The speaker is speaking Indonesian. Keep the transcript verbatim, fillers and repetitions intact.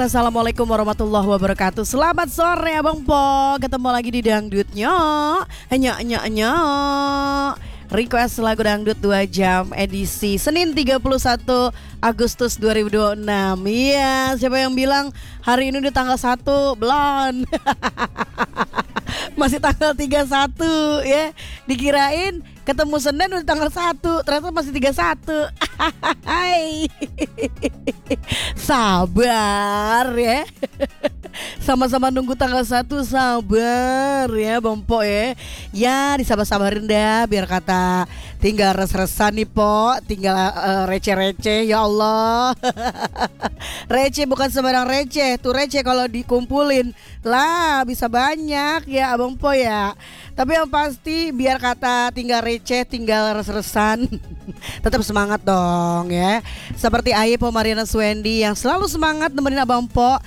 Assalamualaikum warahmatullahi wabarakatuh. Selamat sore Abang Po. Ketemu lagi di Dangdutnya. Hanya hanya hanya request lagu dangdut dua jam edisi Senin tiga puluh satu Agustus dua ribu dua puluh enam. Iya, siapa yang bilang hari ini udah tanggal satu? Belum. Masih tanggal tiga puluh satu ya. Dikirain ketemu Senin udah tanggal satu, ternyata masih tiga puluh satu. Hai. Sabar ya. Sama-sama nunggu tanggal satu, sabar ya Bang Po ya. Ya disabar-sabarin dah biar kata tinggal res-resan nih Po, tinggal uh, receh-receh ya Allah. Receh bukan sembarang receh, tuh receh kalau dikumpulin lah bisa banyak ya Abang Po ya. Tapi yang pasti biar kata tinggal receh, tinggal res-resan. Tetap semangat dong ya. Seperti Aye Po Mariana Swendi yang selalu semangat nemenin Abang Po